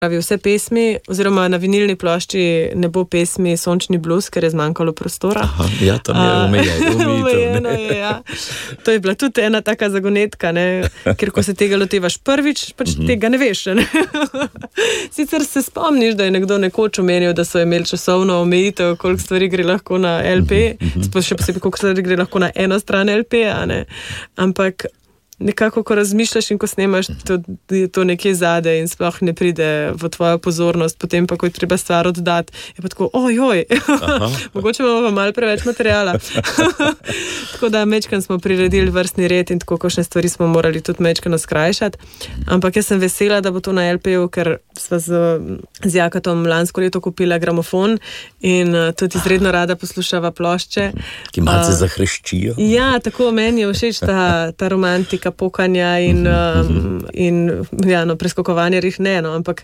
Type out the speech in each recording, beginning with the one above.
Pravi, vse pesmi, oziroma na vinilni plošči ne bo pesmi Sončni blues, ker je zmanjkalo prostora. Aha, ja, tam je omejeno. Ja. To je bila tudi ena taka zagonetka, ne? Ker ko se tega lotevaš prvič, pač tega ne veš. Ne? Sicer se spomniš, da je nekdo nekoč omenil, da so imeli časovno omejitev, koliko stvari gre lahko na LP, še posebej koliko stvari gre lahko na eno stran LP-a, ne? Ampak nekako, ko razmišljaš in ko snemaš, je to nekje zade in sploh ne pride v tvojo pozornost, potem pa, ko je treba stvar oddati, je pa tako, ojoj, mogoče imamo malo preveč materijala. Tako da mečkan smo priredili vrstni red in tako kakšne stvari smo morali tudi mečkano skrajšati. Ampak jaz sem vesela, da bo to na LP-ju, ker sva z Jakatom lansko leto kupila gramofon in tudi izredno rada poslušava plošče. Ki malce zahreščijo. Ja, tako meni je všeč ta romantika pokanja in preskakovanje ne, no, ampak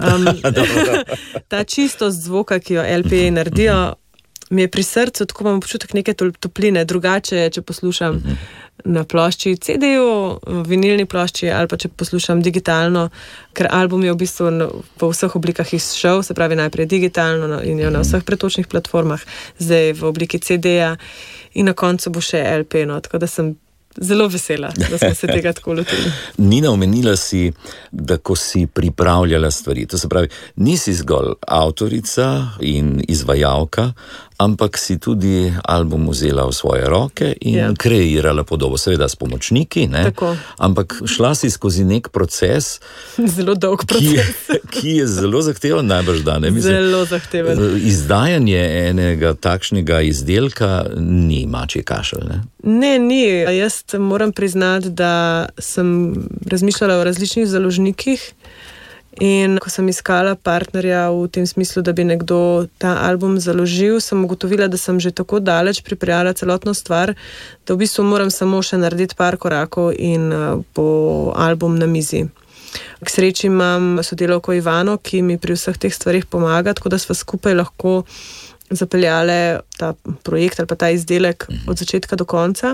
ta čistost zvoka, ki jo LP naredijo, mi je pri srcu, tako imam občutek neke topline, drugače, če poslušam na plošči CD-ju, vinilni plošči ali pa če poslušam digitalno, ker album je v bistvu v vseh oblikah izšel, se pravi najprej digitalno in je na vseh pretočnih platformah, zdaj v obliki CD-ja in na koncu bo še LP, no, tako da sem zelo vesela, da smo se tega tako lotili. Nina, omenila si, da ko si pripravljala stvari, to se pravi, nisi zgolj avtorica in izvajalka, ampak si tudi album vzela v svoje roke in kreirala podobo, seveda s pomočniki, ne? Tako. Ampak šla si skozi nek proces, zelo dolg proces, ki je zelo zahteven, najbrž da, ne? Mislim, zelo zahteven. Izdajanje enega takšnega izdelka ni mačji kašelj, ne? Ne, ni. Jaz moram priznati, da sem razmišljala o različnih založnikih in ko sem iskala partnerja v tem smislu, da bi nekdo ta album založil, sem ugotovila, da sem že tako daleč pripravila celotno stvar, da v bistvu moram samo še narediti par korakov in bo album na mizi. K sreči imam sodelavko Ivano, ki mi pri vseh teh stvarih pomaga, tako da sva skupaj lahko zapeljale ta projekt ali pa ta izdelek od začetka do konca.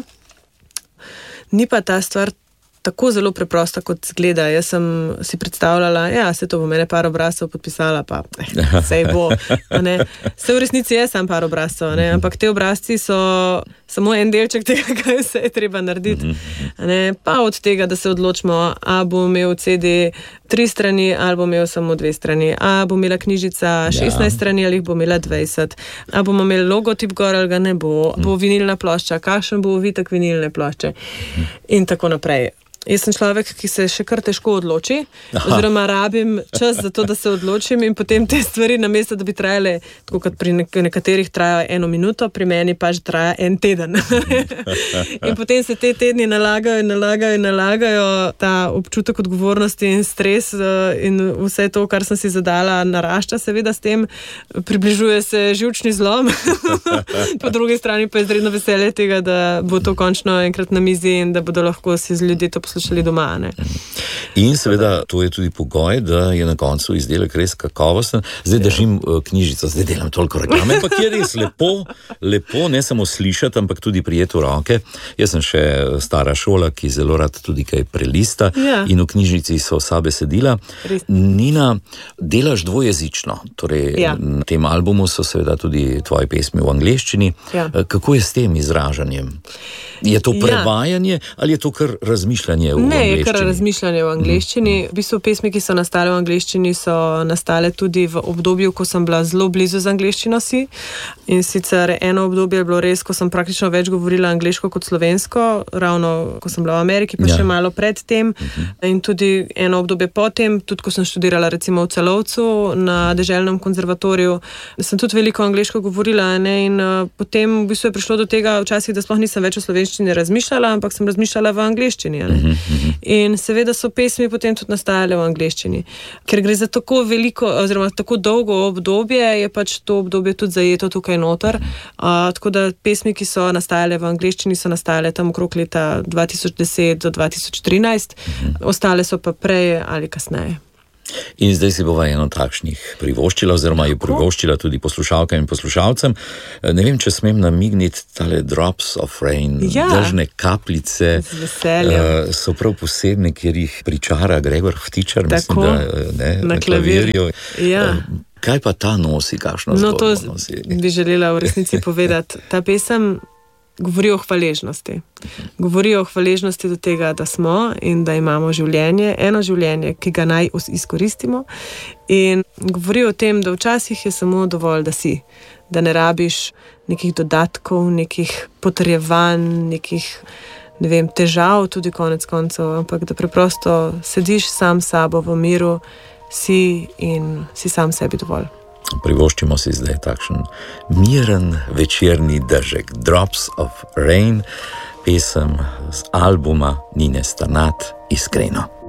Ni pa ta stvar tako zelo preprosta, kot zgleda. Jaz sem si predstavljala, se to bo mene par obrazcev podpisala, pa sej bo. Se v resnici je sam par obrazcev, ampak te obrazci so samo en delček tega, kaj se je treba narediti. Pa od tega, da se odločimo, a bo imel CD 3 strani, ali bo imel samo 2 strani, a bo imela knjižica 16 strani, ali jih bo imela 20, a bomo imeli logotip gor, ali ga ne bo, bo vinilna plošča, kakšen bo uvitek vinilne plošče in tako naprej. Jaz sem človek, ki se še kar težko odloči, oziroma rabim čas za to, da se odločim in potem te stvari, namesto da bi trajale, tako kot pri nekaterih trajajo 1 minuto, pri meni pa že traja 1 teden. In potem se te tedni nalagajo, ta občutek odgovornosti in stres in vse to, kar sem si zadala, narašča seveda s tem, približuje se živčni zlom, po drugi strani pa je izredno veselje tega, da bo to končno enkrat na mizi in da bodo lahko si z ljudje to poslušali doma, ne. In seveda to je tudi pogoj, da je na koncu izdelek res kakovosten. Zdaj držim knjižico, zdaj delam toliko reklame, ampak je res lepo ne samo slišati, ampak tudi prijeti v roke. Jaz sem še stara šola, ki zelo rad tudi kaj prelista in v knjižnici so vsa besedila. Res. Nina, delaš dvojezično, torej na tem albumu so seveda tudi tvoje pesmi v angleščini. Kako je s tem izražanjem? Je to prevajanje ali je to kar razmišljanje v angleščini? Ne, je kar razmišljanje v angleščini. V bistvu pesmi, ki so nastale v angleščini, so nastale tudi v obdobju, ko sem bila zelo blizu z angleščino si. In sicer eno obdobje je bilo res, ko sem praktično več govorila angleško kot slovensko, ravno ko sem bila v Ameriki, pa še malo pred tem. In tudi eno obdobje potem, tudi ko sem študirala recimo v Celovcu na deželnem konzervatoriju, sem tudi veliko angleško govorila, ne? In potem v bistvu je prišlo do tega včasih, da sploh nisem več v slovenščini razmišljala, ampak sem razmišljala v angleščini. In seveda so pesmi potem tudi nastajale v angleščini. Ker gre za tako veliko, oziroma tako dolgo obdobje, je pač to obdobje tudi zajeto tukaj noter. Tako da pesmi, ki so nastajale v angleščini, so nastajale tam okrog leta 2010 do 2013, ostale so pa prej ali kasneje. In zdaj si bova eno takšnih privoščila, oziroma je privoščila tudi poslušalkam in poslušalcem. Ne vem, če smem namigniti tale Drops of Rain, dežne kapljice. Z veseljem. So prav posebne, kjer jih pričara Gregor Vtičar, Tako, mislim, da na klavirju. Ja. Kaj pa ta nosi, kakšno zgodbo nosi? To bi želela v resnici povedati. Ta pesem govori o hvaležnosti. Govori o hvaležnosti do tega, da smo in da imamo življenje, eno življenje, ki ga naj izkoristimo. In govori o tem, da včasih je samo dovolj, da si, da ne rabiš nekih dodatkov, nekih potrjevanj, nekih, ne vem, težav, tudi konec koncev, ampak da preprosto sediš sam s sabo v miru, si in si sam sebi dovolj. Privoščimo si zdaj takšen miren večerni dežek, Drops of Rain, pesem z albuma Nine Starnat, Iskreno.